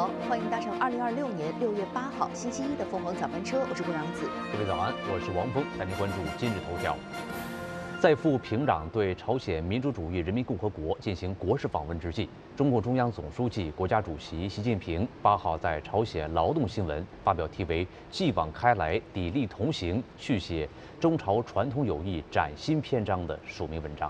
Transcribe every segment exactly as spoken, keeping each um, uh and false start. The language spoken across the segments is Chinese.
好，欢迎搭乘二零二六年六月八号星期一的凤凰早班车，我是郭阳子。 各位早安，我是王峰，带您关注今日头条。在副平壤对朝鲜民主主义人民共和国进行国事访问之际，中共中央总书记、国家主席习近平八号在朝鲜劳动新闻发表题为《继往开来，砥砺同行》，续写中朝传统友谊崭新篇章的署名文章。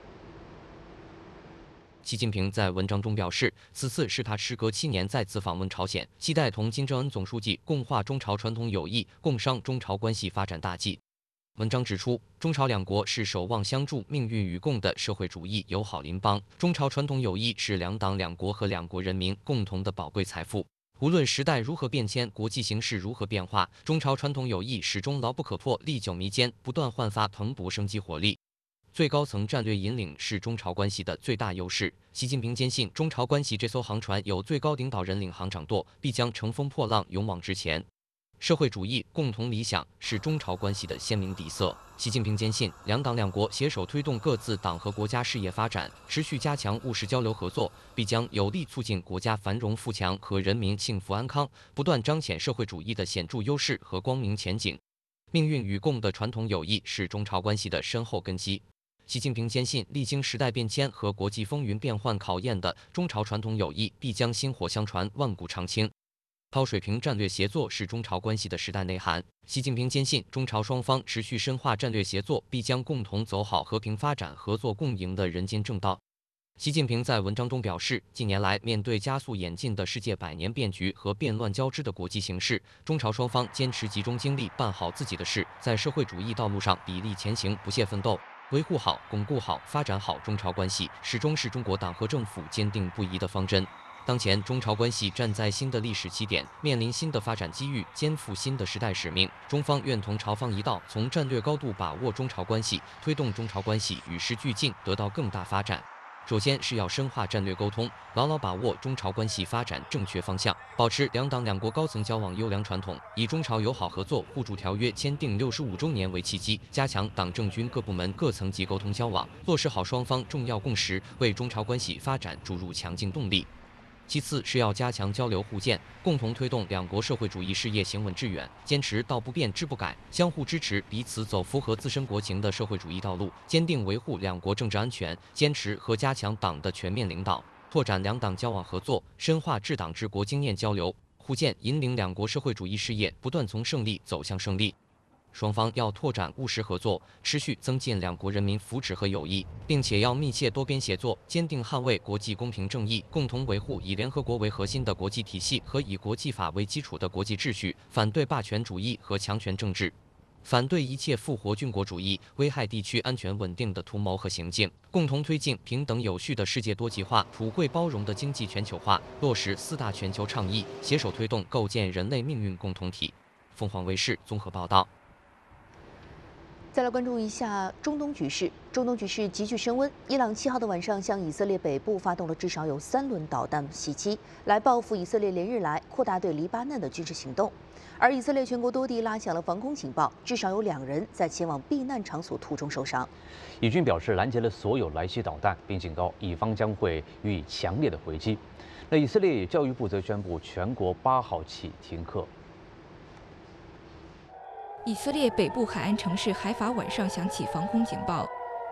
习近平在文章中表示，此次是他时隔七年再次访问朝鲜，期待同金正恩总书记共话中朝传统友谊，共商中朝关系发展大计。文章指出，中朝两国是守望相助、命运与共的社会主义友好邻邦，中朝传统友谊是两党两国和两国人民共同的宝贵财富。无论时代如何变迁，国际形势如何变化，中朝传统友谊始终牢不可破、历久弥坚，不断焕发蓬勃生机活力。 最高层战略引领是中朝关系的最大优势。习近平坚信，中朝关系这艘航船有最高领导人领航掌舵，必将乘风破浪，勇往直前。社会主义共同理想是中朝关系的鲜明底色。习近平坚信，两党两国携手推动各自党和国家事业发展，持续加强务实交流合作，必将有力促进国家繁荣富强和人民幸福安康，不断彰显社会主义的显著优势和光明前景。命运与共的传统友谊是中朝关系的深厚根基。 习近平坚信，历经时代变迁和国际风云变幻考验的中朝传统友谊必将薪火相传，万古长青。抛水平战略协作是中朝关系的时代内涵。习近平坚信，中朝双方持续深化战略协作，必将共同走好和平发展、合作共赢的人间正道。习近平在文章中表示，近年来面对加速演进的世界百年变局和变乱交织的国际形势，中朝双方坚持集中精力办好自己的事，在社会主义道路上砥砺前行，不懈奋斗。 维护好、巩固好、发展好中朝关系，始终是中国党和政府坚定不移的方针。当前，中朝关系站在新的历史起点，面临新的发展机遇，肩负新的时代使命。中方愿同朝方一道，从战略高度把握中朝关系，推动中朝关系与时俱进，得到更大发展。 首先是要深化战略沟通，牢牢把握中朝关系发展正确方向，保持两党两国高层交往优良传统，以中朝友好合作互助条约签订六十五周年为契机，加强党政军各部门各层级沟通交往，落实好双方重要共识，为中朝关系发展注入强劲动力。 其次是要加强交流互鉴，共同推动两国社会主义事业行稳致远，坚持道不变志不改，相互支持，彼此走符合自身国情的社会主义道路，坚定维护两国政治安全，坚持和加强党的全面领导，拓展两党交往合作，深化治党治国经验交流互鉴，引领两国社会主义事业不断从胜利走向胜利。 双方要拓展务实合作，持续增进两国人民福祉和友谊，并且要密切多边协作，坚定捍卫国际公平正义，共同维护以联合国为核心的国际体系和以国际法为基础的国际秩序，反对霸权主义和强权政治，反对一切复活军国主义、危害地区安全稳定的图谋和行径，共同推进平等有序的世界多极化、普惠包容的经济全球化，落实四大全球倡议，携手推动构建人类命运共同体。凤凰卫视综合报道。 再来关注一下中东局势。中东局势急剧升温，伊朗七号的晚上向以色列北部发动了至少有三轮导弹袭击，来报复以色列连日来扩大对黎巴嫩的军事行动。而以色列全国多地拉响了防空警报，至少有两人在前往避难场所途中受伤。 以军表示拦截了所有来袭导弹，并警告以方将会予以强烈的回击。那以色列教育部则宣布全国八号起停课。 以色列北部海岸城市海法晚上响起防空警报。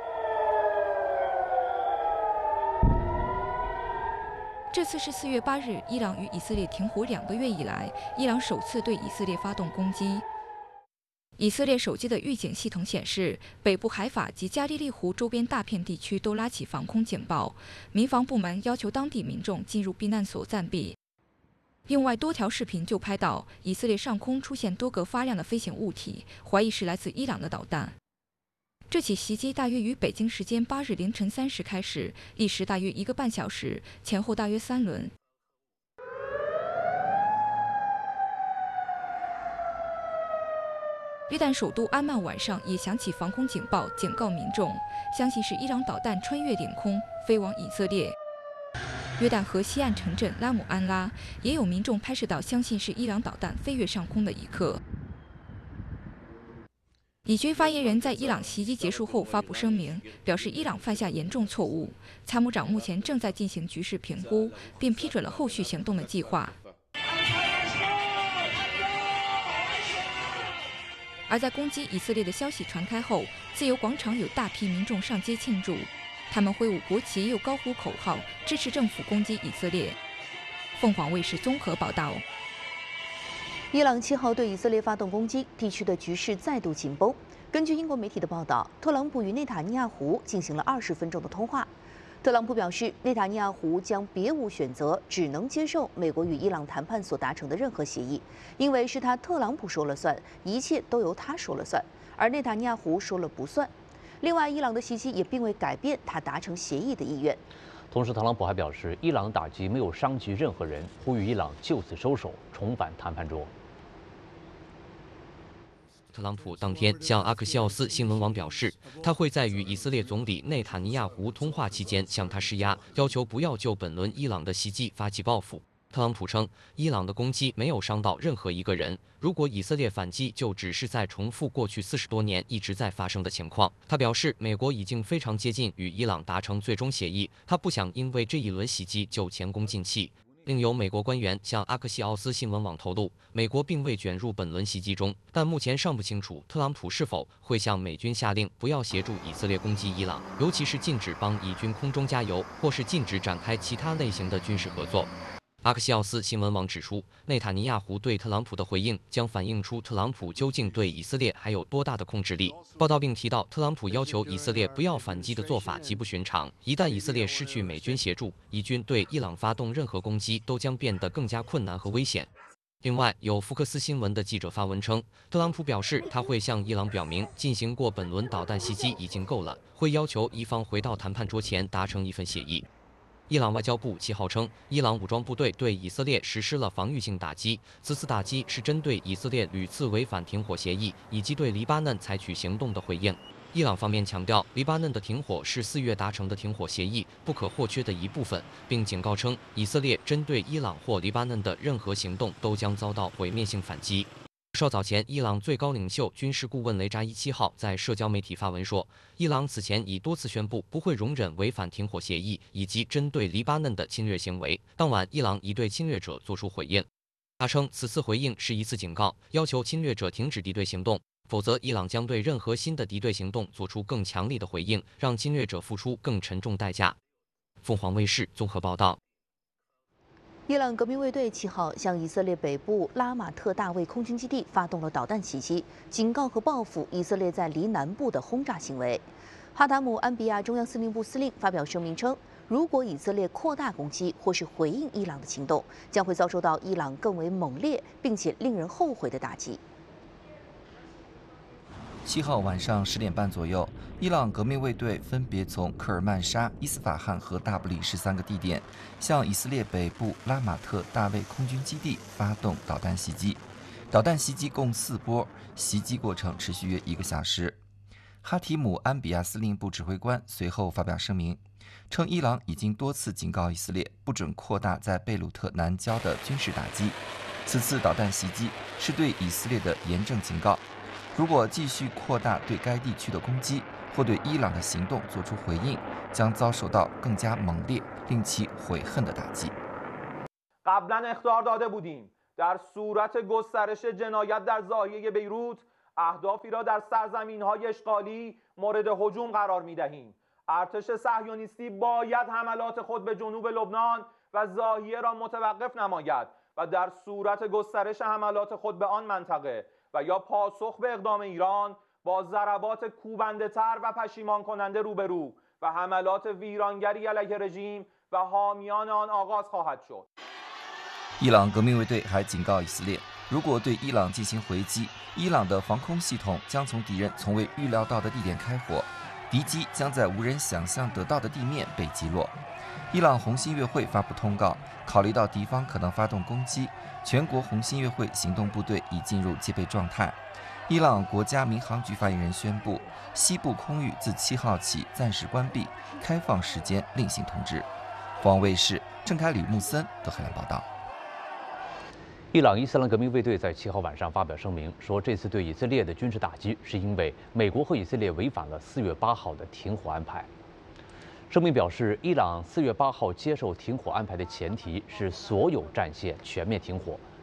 这次是四月八日，伊朗与以色列停火两个月以来，伊朗首次对以色列发动攻击。以色列手机的预警系统显示，北部海法及加利利湖周边大片地区都拉起防空警报，民防部门要求当地民众进入避难所暂避。 另外，多条视频就拍到以色列上空出现多个发亮的飞行物体，怀疑是来自伊朗的导弹。这起袭击大约于北京时间八日凌晨三时开始，历时大约一个半小时，前后大约三轮。约旦首都安曼晚上也响起防空警报，警告民众，相信是伊朗导弹穿越领空飞往以色列。 约旦河西岸城镇拉姆安拉也有民众拍摄到相信是伊朗导弹飞越上空的一刻。以军发言人在伊朗袭击结束后发布声明，表示伊朗犯下严重错误，参谋长目前正在进行局势评估，并批准了后续行动的计划。 而在攻击以色列的消息传开后，自由广场有大批民众上街庆祝，他们挥舞国旗，又高呼口号，支持政府攻击以色列。凤凰卫视综合报道。 伊朗七号对以色列发动攻击，地区的局势再度紧绷。根据英国媒体的报道，特朗普与内塔尼亚胡进行了二十分钟的通话。特朗普表示，内塔尼亚胡将别无选择，只能接受美国与伊朗谈判所达成的任何协议，因为是他特朗普说了算，一切都由他说了算，而内塔尼亚胡说了不算。另外，伊朗的袭击也并未改变他达成协议的意愿。 同时，特朗普还表示，伊朗打击没有伤及任何人，呼吁伊朗就此收手，重返谈判桌。 特朗普当天向阿克西奥斯新闻网表示，他会在与以色列总理内塔尼亚胡通话期间向他施压，要求不要就本轮伊朗的袭击发起报复。特朗普称，伊朗的攻击没有伤到任何一个人，如果以色列反击，就只是在重复过去四十多年一直在发生的情况。他表示，美国已经非常接近与伊朗达成最终协议，他不想因为这一轮袭击就前功尽弃。另有美国官员向阿克西奥斯新闻网透露，美国并未卷入本轮袭击中，但目前尚不清楚特朗普是否会向美军下令不要协助以色列攻击伊朗，尤其是禁止帮以军空中加油，或是禁止展开其他类型的军事合作。阿克西奥斯新闻网指出，内塔尼亚胡对特朗普的回应将反映出特朗普究竟对以色列还有多大的控制力。报道并提到，特朗普要求以色列不要反击的做法极不寻常，一旦以色列失去美军协助，以军对伊朗发动任何攻击都将变得更加困难和危险。另外，有福克斯新闻的记者发文称，特朗普表示他会向伊朗表明，进行过本轮导弹袭击已经够了，会要求伊方回到谈判桌前达成一份协议。伊朗外交部七号称，伊朗武装部队对以色列实施了防御性打击，此次打击是针对以色列屡次违反停火协议以及对黎巴嫩采取行动的回应。伊朗方面强调，黎巴嫩的停火是四月达成的停火协议不可或缺的一部分，并警告称，以色列针对伊朗或黎巴嫩的任何行动都将遭到毁灭性反击。稍早前，伊朗最高领袖、军事顾问雷扎伊七号在社交媒体发文说，伊朗此前已多次宣布不会容忍违反停火协议以及针对黎巴嫩的侵略行为。当晚，伊朗已对侵略者作出回应。他称，此次回应是一次警告，要求侵略者停止敌对行动，否则伊朗将对任何新的敌对行动做出更强力的回应，让侵略者付出更沉重代价。凤凰卫视综合报道。 伊朗革命卫队七号向以色列北部拉马特大卫空军基地发动了导弹袭击，警告和报复以色列在离南部的轰炸行为。哈达姆安比亚中央司令部司令发表声明称，如果以色列扩大攻击或是回应伊朗的行动，将会遭受到伊朗更为猛烈并且令人后悔的打击。 七号晚上十点半左右，伊朗革命卫队分别从科尔曼沙、伊斯法罕和大不里十三个地点，向以色列北部拉马特大卫空军基地发动导弹袭击。导弹袭击共四波，袭击过程持续约一个小时。哈提姆安比亚司令部指挥官随后发表声明，称伊朗已经多次警告以色列不准扩大在贝鲁特南郊的军事打击。此次导弹袭击是对以色列的严正警告。如果继续扩大对该地区的攻击，或对伊朗的行动做出回应，将遭受到更加猛烈、令其悔恨的打击。 قبلا اخطار داده بودیم در صورت گسترش جنایت در ضاحیه بیروت اهدافی را در سرزمین‌های اشغالی مورد هجوم قرار می‌دهیم. ارتش صهیونیستی باید حملات خود به جنوب لبنان و ضاحیه را متوقف نماید و در صورت گسترش حملات خود به آن منطقه و یا پاسخ به اقدام ایران با ضربات کوبنده تر و پشیمان کننده روبرو و حملات ویرانگری علیه رژیم و حامیان آن آغاز خواهد شد。 伊朗革命卫队还警告以色列，如果对伊朗进行回击，伊朗的防空系统将从敌人从未预料到的地点开火，敌机将在无人想象得到的地面被击落。伊朗红新月会发布通告，考虑到敌方可能发动攻击，全国红新月会行动部队已进入戒备状态。伊朗国家民航局发言人宣布，西部空域自七号起暂时关闭，开放时间另行通知。凤凰卫视郑凯吕、穆森德黑兰报道。 伊朗伊斯兰革命卫队在七号晚上发表声明，说这次对以色列的军事打击是因为美国和以色列违反了四月八号的停火安排。声明表示，伊朗四月八号接受停火安排的前提是所有战线全面停火，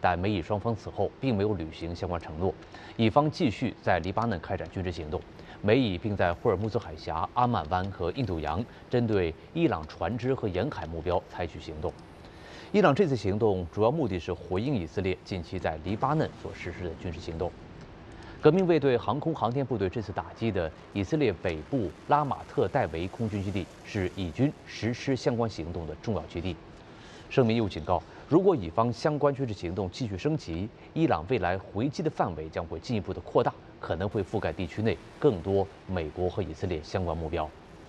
但美以双方此后并没有履行相关承诺，以方继续在黎巴嫩开展军事行动。美以并在霍尔木兹海峡、阿曼湾和印度洋针对伊朗船只和沿海目标采取行动。伊朗这次行动主要目的是回应以色列近期在黎巴嫩所实施的军事行动。革命卫队航空航天部队这次打击的以色列北部拉马特戴维空军基地是以军实施相关行动的重要基地。声明又警告，如果以方相关军事行动继续升级，伊朗未来回击的范围将会进一步的扩大，可能会覆盖地区内更多美国和以色列相关目标。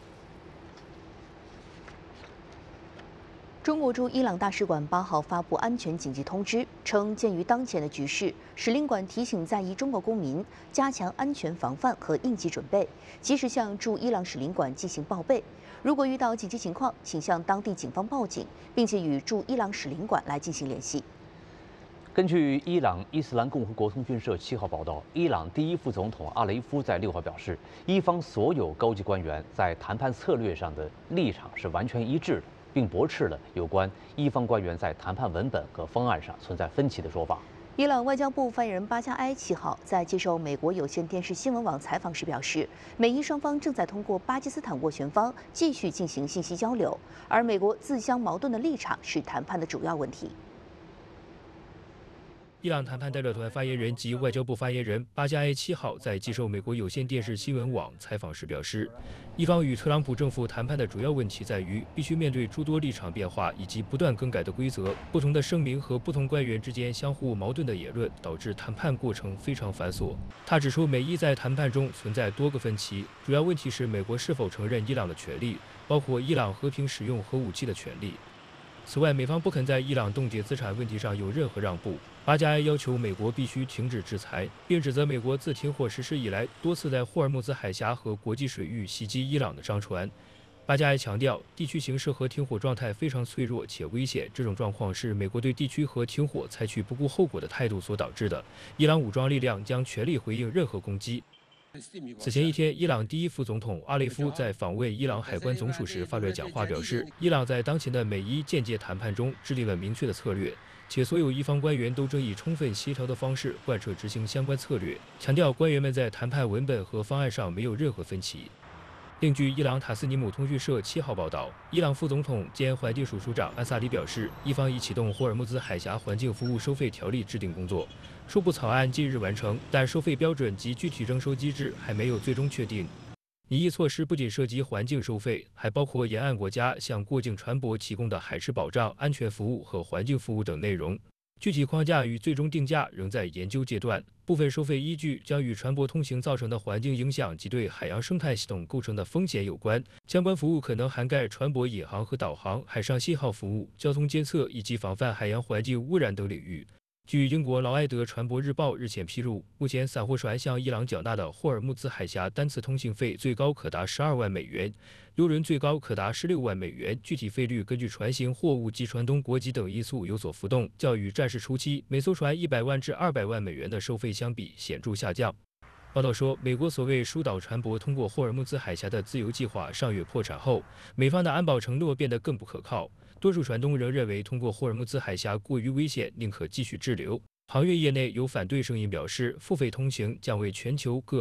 中国驻伊朗大使馆八号发布安全紧急通知，称鉴于当前的局势，使领馆提醒在伊中国公民加强安全防范和应急准备，及时向驻伊朗使领馆进行报备。如果遇到紧急情况，请向当地警方报警，并且与驻伊朗使领馆来进行联系。 根据伊朗伊斯兰共和国通讯社七号报道，伊朗第一副总统阿雷夫在六号表示，伊方所有高级官员在谈判策略上的立场是完全一致的，并驳斥了有关伊方官员在谈判文本和方案上存在分歧的说法。 伊朗外交部发言人巴加埃七号在接受美国有线电视新闻网采访时表示，美伊双方正在通过巴基斯坦斡旋方继续进行信息交流，而美国自相矛盾的立场是谈判的主要问题。 伊朗谈判代表团发言人及外交部发言人巴加埃七号在接受美国有线电视新闻网采访时表示，伊方与特朗普政府谈判的主要问题在于必须面对诸多立场变化以及不断更改的规则、不同的声明和不同官员之间相互矛盾的言论，导致谈判过程非常繁琐。他指出，美伊在谈判中存在多个分歧，主要问题是美国是否承认伊朗的权利，包括伊朗和平使用核武器的权利。此外，美方不肯在伊朗冻结资产问题上有任何让步。巴加埃要求美国必须停止制裁，并指责美国自停火实施以来多次在霍尔木兹海峡和国际水域袭击伊朗的商船。巴加埃强调，地区形势和停火状态非常脆弱且危险，这种状况是美国对地区和停火采取不顾后果的态度所导致的。伊朗武装力量将全力回应任何攻击。此前一天，伊朗第一副总统阿雷夫在访问伊朗海关总署时发表讲话，表示，伊朗在当前的美伊间接谈判中制定了明确的策略，且所有伊方官员都正以充分协调的方式贯彻执行相关策略，强调官员们在谈判文本和方案上没有任何分歧。另据伊朗塔斯尼姆通讯社七号报道，伊朗副总统兼环境署署长安萨里表示，伊方已启动霍尔木兹海峡环境服务收费条例制定工作，初步草案近日完成，但收费标准及具体征收机制还没有最终确定。拟议措施不仅涉及环境收费，还包括沿岸国家向过境船舶提供的海事保障、安全服务和环境服务等内容。具体框架与最终定价仍在研究阶段，部分收费依据将与船舶通行造成的环境影响及对海洋生态系统构成的风险有关。相关服务可能涵盖船舶引航和导航、海上信号服务、交通监测以及防范海洋环境污染等领域。据英国劳埃德船舶日报日前披露，目前散货船向伊朗缴纳的霍尔木兹海峡单次通行费最高可达十二万美元，邮轮最高可达十六万美元。具体费率根据船型、货物及船东国籍等因素有所浮动，较与战事初期每艘船一百万至二百万美元的收费相比显著下降。报道说，美国所谓疏导船舶通过霍尔木兹海峡的自由计划上月破产后，美方的安保承诺变得更不可靠。多数船东仍认为通过霍尔木兹海峡过于危险，宁可继续滞留。航运业内有反对声音表示，付费通行将为全球各